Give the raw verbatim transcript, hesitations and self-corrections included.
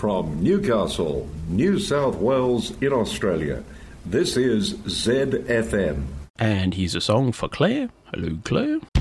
from Newcastle, New South Wales in Australia. This is Z F M. And here's a song for Claire. Hello, Claire.